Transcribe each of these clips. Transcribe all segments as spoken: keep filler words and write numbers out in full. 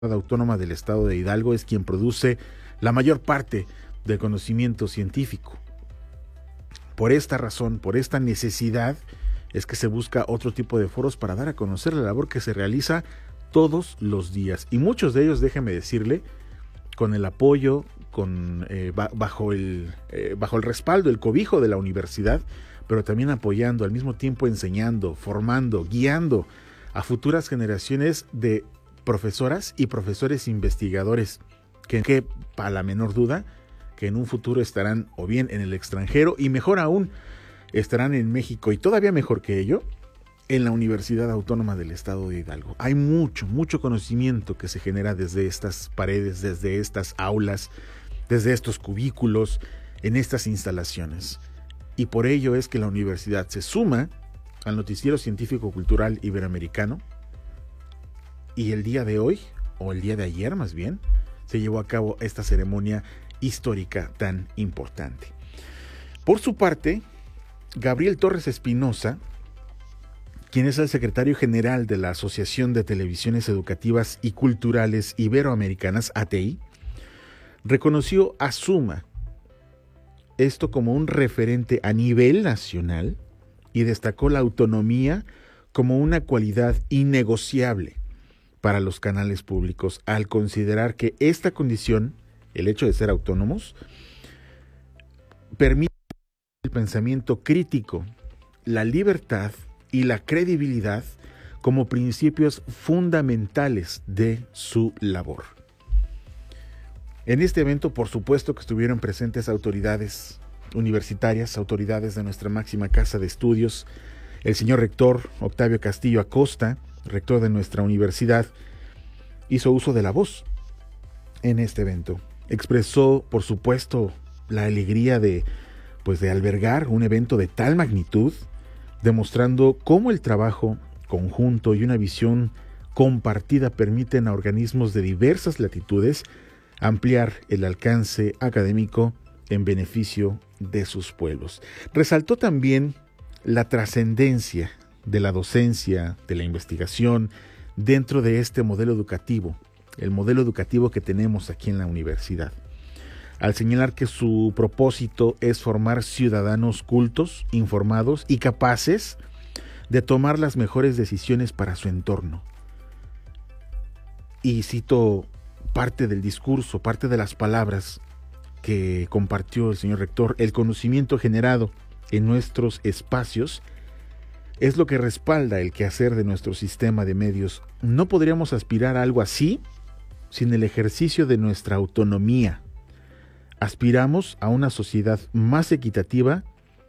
Autónoma del Estado de Hidalgo es quien produce la mayor parte del conocimiento científico. Por esta razón, por esta necesidad, es que se busca otro tipo de foros para dar a conocer la labor que se realiza todos los días. Y muchos de ellos, déjeme decirle, con el apoyo, con eh, bajo, el, eh, bajo el respaldo, el cobijo de la universidad, pero también apoyando, al mismo tiempo enseñando, formando, guiando a futuras generaciones de profesoras y profesores investigadores que, que para la menor duda que en un futuro estarán o bien en el extranjero y mejor aún estarán en México y todavía mejor que ello en la Universidad Autónoma del Estado de Hidalgo. Hay mucho, mucho conocimiento que se genera desde estas paredes, desde estas aulas, desde estos cubículos, en estas instalaciones. Y por ello es que la universidad se suma al Noticiero Científico Cultural Iberoamericano. Y el día de hoy, o el día de ayer más bien, se llevó a cabo esta ceremonia histórica tan importante. Por su parte, Gabriel Torres Espinosa, quien es el secretario general de la Asociación de Televisiones Educativas y Culturales Iberoamericanas, A T I, reconoció a Suma esto como un referente a nivel nacional y destacó la autonomía como una cualidad innegociable para los canales públicos, al considerar que esta condición, el hecho de ser autónomos, permite el pensamiento crítico, la libertad y la credibilidad como principios fundamentales de su labor. En este evento, por supuesto que estuvieron presentes autoridades universitarias, autoridades de nuestra máxima casa de estudios, el señor rector Octavio Castillo Acosta, rector de nuestra universidad, hizo uso de la voz en este evento. Expresó, por supuesto, la alegría de, pues, de albergar un evento de tal magnitud, demostrando cómo el trabajo conjunto y una visión compartida permiten a organismos de diversas latitudes ampliar el alcance académico en beneficio de sus pueblos. Resaltó también la trascendencia de la docencia, de la investigación, dentro de este modelo educativo, el modelo educativo que tenemos aquí en la universidad, al señalar que su propósito es formar ciudadanos cultos, informados y capaces de tomar las mejores decisiones para su entorno. Y cito parte del discurso, parte de las palabras que compartió el señor rector: el conocimiento generado en nuestros espacios es lo que respalda el quehacer de nuestro sistema de medios. No podríamos aspirar a algo así sin el ejercicio de nuestra autonomía. Aspiramos a una sociedad más equitativa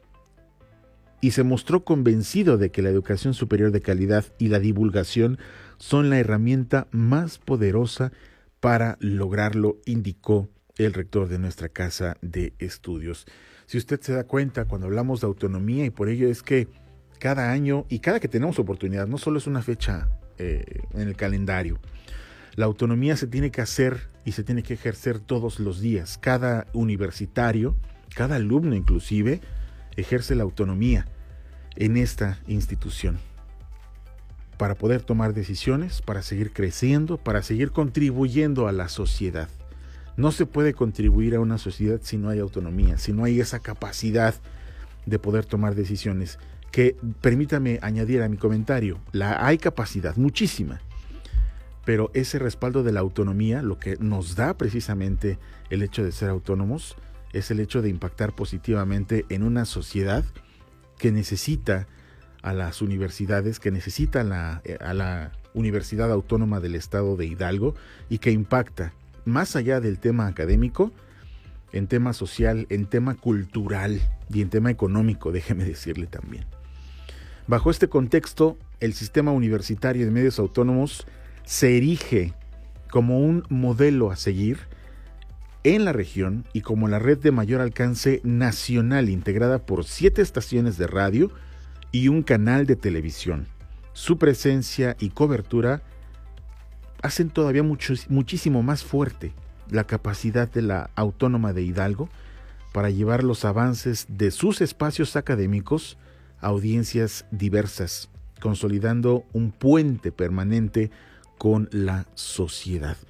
y se mostró convencido de que la educación superior de calidad y la divulgación son la herramienta más poderosa para lograrlo, indicó el rector de nuestra casa de estudios. Si usted se da cuenta, cuando hablamos de autonomía, y por ello es que cada año y cada que tenemos oportunidad, no solo es una fecha eh, en el calendario, la autonomía se tiene que hacer y se tiene que ejercer todos los días. Cada universitario, cada alumno inclusive, ejerce la autonomía en esta institución para poder tomar decisiones, para seguir creciendo, para seguir contribuyendo a la sociedad. No se puede contribuir a una sociedad si no hay autonomía, si no hay esa capacidad de poder tomar decisiones. Que permítame añadir a mi comentario, la hay capacidad, muchísima, pero ese respaldo de la autonomía, lo que nos da precisamente el hecho de ser autónomos, es el hecho de impactar positivamente en una sociedad que necesita a las universidades, que necesita a la, a la Universidad Autónoma del Estado de Hidalgo y que impacta más allá del tema académico, en tema social, en tema cultural y en tema económico, déjeme decirle también. Bajo este contexto, el sistema universitario de medios autónomos se erige como un modelo a seguir en la región y como la red de mayor alcance nacional, integrada por siete estaciones de radio y un canal de televisión. Su presencia y cobertura hacen todavía mucho, muchísimo más fuerte la capacidad de la Autónoma de Hidalgo para llevar los avances de sus espacios académicos a audiencias diversas, consolidando un puente permanente con la sociedad.